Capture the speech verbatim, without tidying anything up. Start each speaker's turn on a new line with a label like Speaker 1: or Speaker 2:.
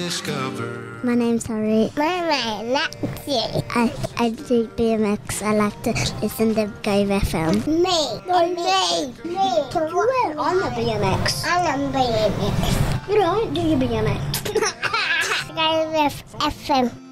Speaker 1: discover.
Speaker 2: My name's Harry.
Speaker 3: My name's Lexi.
Speaker 2: I, I do B M X. I like to listen to Gove F M.
Speaker 3: Me. No, me. Me.
Speaker 2: You on the B M X.
Speaker 3: I'm on B M X.
Speaker 2: You don't do your B M X.
Speaker 3: Gove F M.